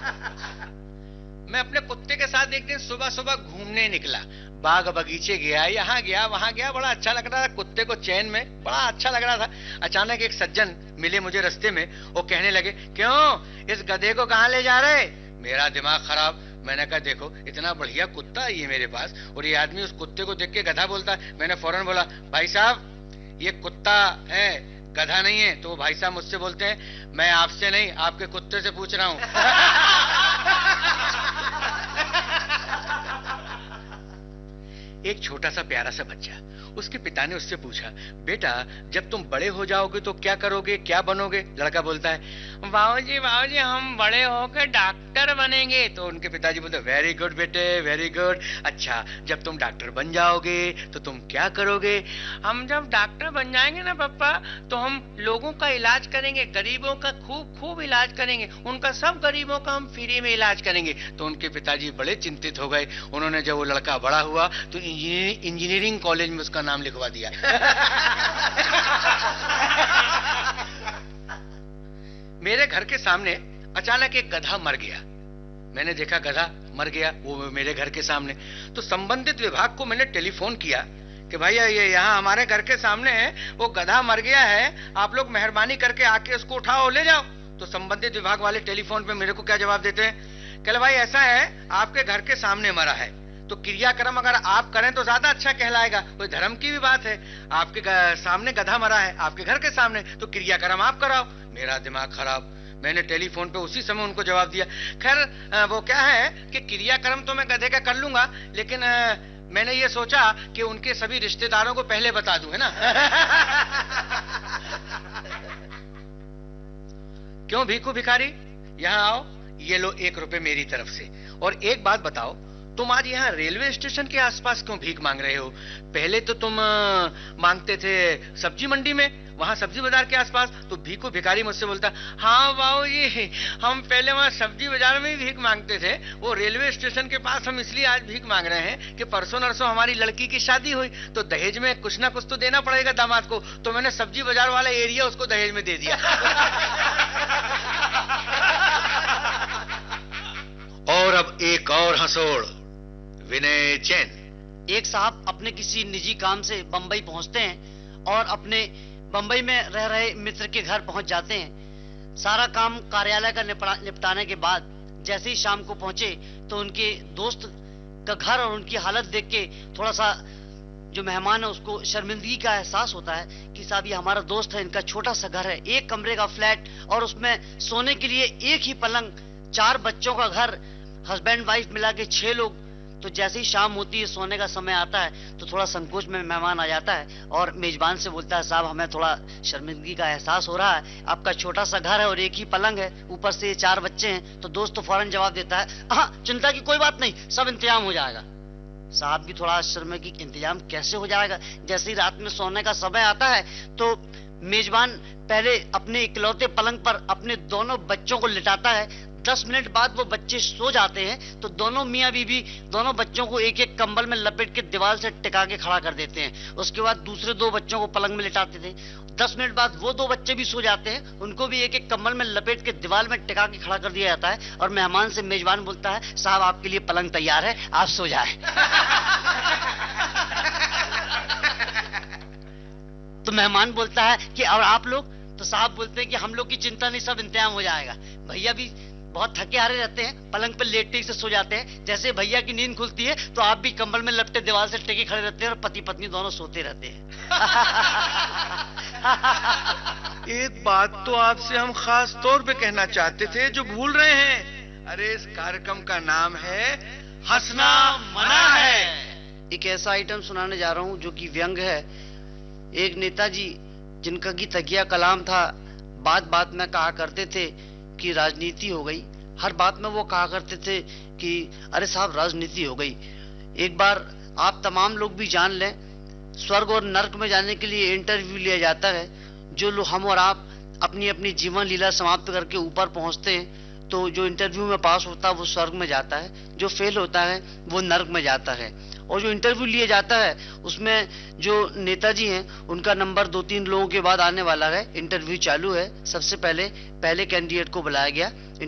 मैं अपने कुत्ते के साथ एक दिन सुबह सुबह घूमने निकला, बाग बगीचे गया, यहाँ गया वहां गया, बड़ा अच्छा लग रहा था, कुत्ते को चैन में बड़ा अच्छा लग रहा था। अचानक एक सज्जन मिले मुझे रास्ते में, वो कहने लगे, क्यों इस गधे को कहाँ ले जा रहे? मेरा दिमाग खराब। मैंने कहा देखो इतना बढ़िया कुत्ता है ये मेरे पास, और ये आदमी उस कुत्ते को देख के गधा बोलता है। मैंने फौरन बोला, भाई साहब ये कुत्ता है, गधा नहीं है। तो वो भाई साहब मुझसे बोलते हैं, मैं आपसे नहीं आपके कुत्ते से पूछ रहा हूं। एक छोटा सा प्यारा सा बच्चा, उसके पिता ने उससे पूछा, बेटा जब तुम बड़े हो जाओगे तो क्या करोगे, क्या बनोगे? लड़का बोलता है, बाबूजी हम बड़े होकर डॉक्टर बनेंगे। तो उनके पिताजी बोलते, वेरी गुड बेटे वेरी गुड। अच्छा जब तुम डॉक्टर बन जाओगे तो तुम क्या करोगे? हम जब डॉक्टर बन जाएंगे ना पापा, तो हम लोगों का इलाज करेंगे, गरीबों का खूब खूब इलाज करेंगे, उनका सब गरीबों का हम फ्री में इलाज करेंगे। तो उनके पिताजी बड़े चिंतित हो गए। उन्होंने जब वो लड़का बड़ा हुआ तो इंजीनियरिंग कॉलेज में उसका नाम लिखवा दिया। मेरे घर के सामने अचानक एक गधा मर गया। मैंने देखा गधा मर गया वो मेरे घर के सामने, तो संबंधित विभाग को मैंने टेलीफोन किया कि भैया ये यहाँ हमारे घर के सामने है, वो गधा मर गया है, आप लोग मेहरबानी करके आके उसको उठाओ ले जाओ। तो संबंधित विभाग वाले टेलीफोन पे मेरे को क्या जवाब देते हैं, कहले भाई ऐसा है आपके घर के सामने मरा है, तो क्रियाक्रम अगर आप करें तो ज्यादा अच्छा कहलाएगा, कोई धर्म की भी बात है, आपके सामने गधा मरा है आपके घर के सामने, तो क्रियाक्रम आप कराओ। मेरा दिमाग खराब। मैंने टेलीफोन पे उसी समय उनको जवाब दिया, खैर वो क्या है कि क्रियाक्रम तो मैं गधे का कर लूंगा, लेकिन मैंने ये सोचा कि उनके सभी रिश्तेदारों को पहले बता दूं, है ना। क्यों भीखू भिखारी, यहाँ आओ, ये लो 1 रुपए मेरी तरफ से। और एक बात बताओ, तुम आज यहाँ रेलवे स्टेशन के आसपास क्यों भीख मांग रहे हो? पहले तो तुम मांगते थे सब्जी मंडी में, वहां सब्जी बाजार के आसपास। तो भीखू भिखारी मुझसे बोलता, हाँ बाबू जी हम पहले वहां सब्जी बाजार में ही भीख मांगते थे, वो रेलवे स्टेशन के पास हम इसलिए आज भीख मांग रहे हैं कि परसों नरसों हमारी लड़की की शादी हुई, तो दहेज में कुछ ना कुछ तो देना पड़ेगा दामाद को, तो मैंने सब्जी बाजार वाला एरिया उसको दहेज में दे दिया। और अब एक और हंसोड़, विनय चैन। एक साहब अपने किसी निजी काम से बंबई पहुंचते हैं और अपने बंबई में रह रहे मित्र के घर पहुंच जाते हैं। सारा काम कार्यालय का निपटाने के बाद जैसे ही शाम को पहुंचे तो उनके दोस्त का घर और उनकी हालत देख के थोड़ा सा जो मेहमान है उसको शर्मिंदगी का एहसास होता है कि साहब ये हमारा दोस्त है, इनका छोटा सा घर है, 1 कमरे का फ्लैट और उसमें सोने के लिए एक ही पलंग, 4 बच्चों का घर, हस्बैंड वाइफ मिला के 6 लोग। तो जैसे ही शाम होती है, सोने का समय आता है, तो थोड़ा संकोच में मेहमान आ जाता है और मेजबान से बोलता है, साहब हमें थोड़ा शर्मिंदगी का एहसास हो रहा है, आपका छोटा सा घर है और एक ही पलंग है, ऊपर से 4 बच्चे हैं। तो दोस्त तो फौरन जवाब देता है, हाँ चिंता की कोई बात नहीं, सब इंतजाम हो जाएगा। साहब भी थोड़ा आश्चर्य में कि इंतजाम कैसे हो जाएगा? जैसे ही रात में सोने का समय आता है तो मेजबान पहले अपने इकलौते पलंग पर अपने दोनों बच्चों को लिटाता है। 10 मिनट बाद वो बच्चे सो जाते हैं तो दोनों मियाँ बीवी दोनों बच्चों को एक एक कंबल में लपेट के दीवार से टिका के खड़ा कर देते हैं। उसके बाद दूसरे 2 बच्चों को पलंग में लिटाते थे। 10 मिनट बाद वो 2 बच्चे भी सो जाते हैं, उनको भी एक एक कंबल में लपेट के दीवार में टिका के खड़ा कर दिया जाता है और मेहमान से मेजबान बोलता है, साहब आपके लिए पलंग तैयार है, आप सो जाए। तो मेहमान बोलता है कि और आप लोग? तो साहब बोलते हैं कि हम लोग की चिंता नहीं, सब इंतजाम हो जाएगा। भैया भी बहुत थके हारे रहते हैं, पलंग पर लेटते ही से सो जाते हैं। जैसे भैया की नींद खुलती है तो आप भी कंबल में लपटे दीवार से टेके खड़े रहते हैं और पति पत्नी दोनों सोते रहते हैं। एक बात तो आपसे हम खास तौर पे कहना चाहते थे जो भूल रहे हैं। अरे इस कार्यक्रम का नाम है हंसना मना है। एक ऐसा आइटम सुनाने जा रहा हूं जो कि व्यंग है। एक नेताजी जिनका की तकिया कलाम था, बात बात में कहा करते थे कि राजनीति हो गई। हर बात में वो कहा करते थे कि अरे साहब राजनीति हो गई। एक बार आप तमाम लोग भी जान लें, स्वर्ग और नर्क में जाने के लिए इंटरव्यू लिया जाता है। जो लोग हम और आप अपनी अपनी जीवन लीला समाप्त करके ऊपर पहुंचते हैं तो जो इंटरव्यू में पास होता है वो स्वर्ग में जाता है, जो फेल होता है वो नर्क में जाता है। और जो इंटरव्यू लिया जाता है उसमें जो नेताजी हैं उनका नंबर 2-3 लोगों के बाद आने वाला है। इंटरव्यू चालू है। सबसे पहले कैंडिडेट को बुलाया गया।